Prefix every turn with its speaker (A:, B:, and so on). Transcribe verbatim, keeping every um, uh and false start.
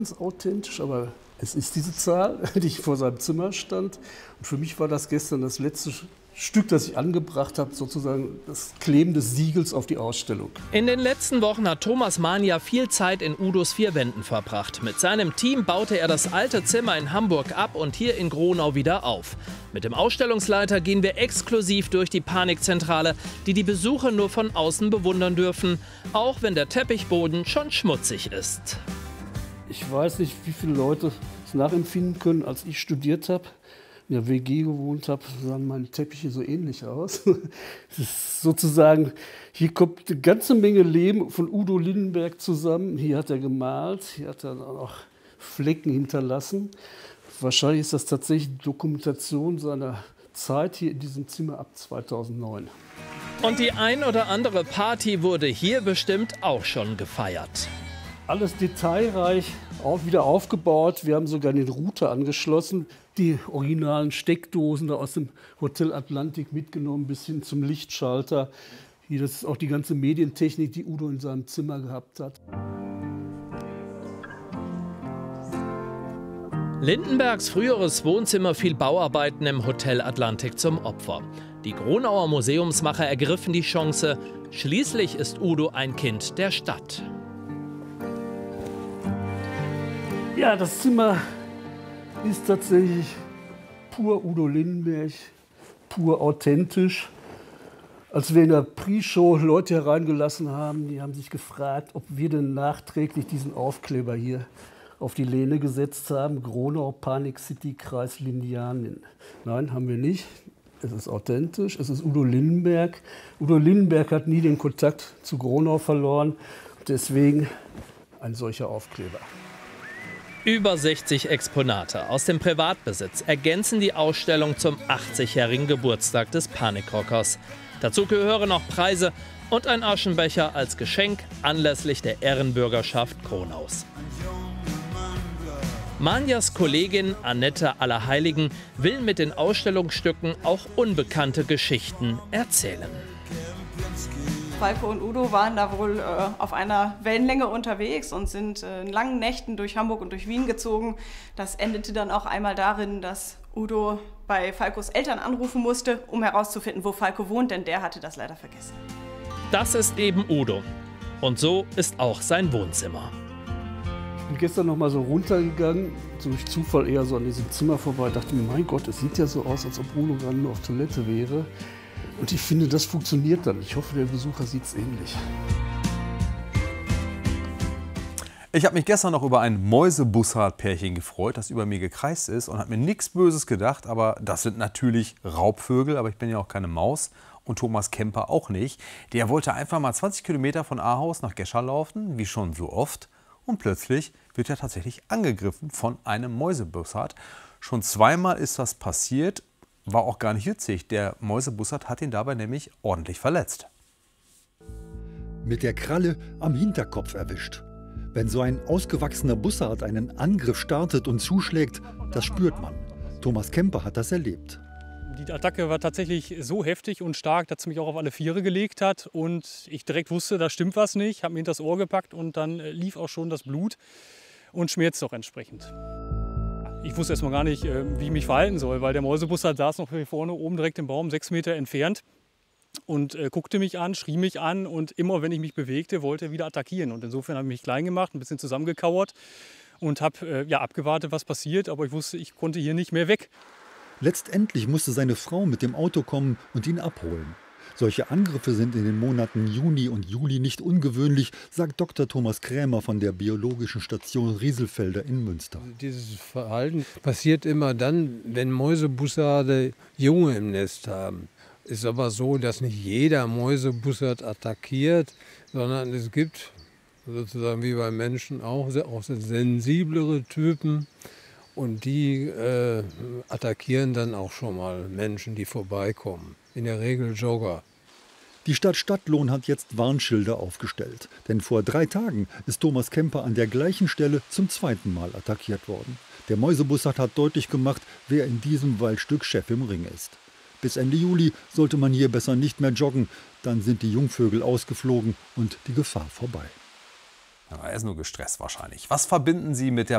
A: authentisch, aber es ist diese Zahl, die vor seinem Zimmer stand. Und für mich war das gestern das letzte Stück, das ich angebracht habe, sozusagen das Kleben des Siegels auf die Ausstellung.
B: In den letzten Wochen hat Thomas Manja viel Zeit in Udos vier Wänden verbracht. Mit seinem Team baute er das alte Zimmer in Hamburg ab und hier in Gronau wieder auf. Mit dem Ausstellungsleiter gehen wir exklusiv durch die Panikzentrale, die die Besucher nur von außen bewundern dürfen, auch wenn der Teppichboden schon schmutzig ist.
A: Ich weiß nicht, wie viele Leute es nachempfinden können, als ich studiert habe, in der W G gewohnt habe, sahen meine Teppiche so ähnlich aus. Es ist sozusagen, hier kommt eine ganze Menge Leben von Udo Lindenberg zusammen. Hier hat er gemalt, hier hat er auch Flecken hinterlassen. Wahrscheinlich ist das tatsächlich die Dokumentation seiner Zeit hier in diesem Zimmer ab zweitausendneun.
B: Und die ein oder andere Party wurde hier bestimmt auch schon gefeiert.
A: Alles detailreich auch wieder aufgebaut. Wir haben sogar den Router angeschlossen, die originalen Steckdosen da aus dem Hotel Atlantik mitgenommen bis hin zum Lichtschalter. Hier, das ist auch die ganze Medientechnik, die Udo in seinem Zimmer gehabt hat.
B: Lindenbergs früheres Wohnzimmer fiel Bauarbeiten im Hotel Atlantik zum Opfer. Die Gronauer Museumsmacher ergriffen die Chance. Schließlich ist Udo ein Kind der Stadt.
A: Ja, das Zimmer ist tatsächlich pur Udo Lindenberg, pur authentisch. Als wir in der Pre-Show Leute hereingelassen haben, die haben sich gefragt, ob wir denn nachträglich diesen Aufkleber hier auf die Lehne gesetzt haben. Gronau, Panik City, Kreis Linianen. Nein, haben wir nicht. Es ist authentisch, es ist Udo Lindenberg. Udo Lindenberg hat nie den Kontakt zu Gronau verloren. Deswegen ein solcher Aufkleber.
B: Über sechzig Exponate aus dem Privatbesitz ergänzen die Ausstellung zum achtzigjährigen Geburtstag des Panikrockers. Dazu gehören noch Preise und ein Aschenbecher als Geschenk anlässlich der Ehrenbürgerschaft Gronaus. Manjas Kollegin Annette Allerheiligen will mit den Ausstellungsstücken auch unbekannte Geschichten erzählen.
C: Falco und Udo waren da wohl äh, auf einer Wellenlänge unterwegs und sind äh, in langen Nächten durch Hamburg und durch Wien gezogen. Das endete dann auch einmal darin, dass Udo bei Falcos Eltern anrufen musste, um herauszufinden, wo Falco wohnt, denn der hatte das leider vergessen.
B: Das ist eben Udo. Und so ist auch sein Wohnzimmer.
A: Ich bin gestern noch mal so runtergegangen, durch Zufall eher so an diesem Zimmer vorbei, dachte mir, mein Gott, es sieht ja so aus, als ob Udo gerade nur auf Toilette wäre. Und ich finde, das funktioniert dann. Ich hoffe, der Besucher sieht es ähnlich.
D: Ich habe mich gestern noch über ein Mäusebussard-Pärchen gefreut, das über mir gekreist ist und habe mir nichts Böses gedacht. Aber das sind natürlich Raubvögel, aber ich bin ja auch keine Maus. Und Thomas Kemper auch nicht. Der wollte einfach mal zwanzig Kilometer von Ahaus nach Gescher laufen, wie schon so oft. Und plötzlich wird er tatsächlich angegriffen von einem Mäusebussard. Schon zweimal ist das passiert. War auch gar nicht witzig. Der Mäusebussard hat ihn dabei nämlich ordentlich verletzt.
E: Mit der Kralle am Hinterkopf erwischt. Wenn so ein ausgewachsener Bussard einen Angriff startet und zuschlägt, das spürt man. Thomas Kemper hat das erlebt.
F: Die Attacke war tatsächlich so heftig und stark, dass sie mich auch auf alle Viere gelegt hat. Und ich direkt wusste, da stimmt was nicht. Habe mir hinter das Ohr gepackt und dann lief auch schon das Blut und schmerzt auch entsprechend. Ich wusste erst mal gar nicht, wie ich mich verhalten soll, weil der Mäusebussard saß noch hier vorne oben direkt im Baum, sechs Meter entfernt und äh, guckte mich an, schrie mich an und immer, wenn ich mich bewegte, wollte er wieder attackieren. Und insofern habe ich mich klein gemacht, ein bisschen zusammengekauert und habe äh, ja, abgewartet, was passiert, aber ich wusste, ich konnte hier nicht mehr weg.
E: Letztendlich musste seine Frau mit dem Auto kommen und ihn abholen. Solche Angriffe sind in den Monaten Juni und Juli nicht ungewöhnlich, sagt Doktor Thomas Krämer von der Biologischen Station Rieselfelder in Münster.
G: Dieses Verhalten passiert immer dann, wenn Mäusebussarde Junge im Nest haben. Ist aber so, dass nicht jeder Mäusebussard attackiert, sondern es gibt, sozusagen wie bei Menschen auch, auch sensiblere Typen. Und die äh, attackieren dann auch schon mal Menschen, die vorbeikommen. In der Regel Jogger.
E: Die Stadt Stadtlohn hat jetzt Warnschilder aufgestellt. Denn vor drei Tagen ist Thomas Kemper an der gleichen Stelle zum zweiten Mal attackiert worden. Der Mäusebussard hat deutlich gemacht, wer in diesem Waldstück Chef im Ring ist. Bis Ende Juli sollte man hier besser nicht mehr joggen. Dann sind die Jungvögel ausgeflogen und die Gefahr vorbei.
D: Ja, er ist nur gestresst wahrscheinlich. Was verbinden Sie mit der